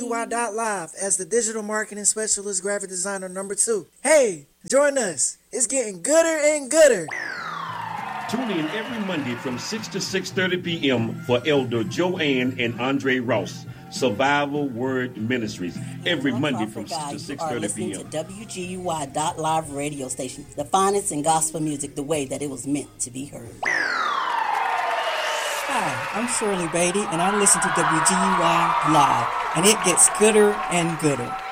WGUY.live as the digital marketing specialist graphic designer number 2. Hey, join us. It's getting gooder and gooder. Tune in every Monday from 6 to 6:30 p.m. for Elder Joanne and Andre Ross, Survival Word Ministries, every Monday from 6 to 6:30 p.m. To WGUY.live radio station, the finest in gospel music the way that it was meant to be heard. Hi, I'm Shirley Beatty, and I listen to WGUY Live, and it gets gooder and gooder.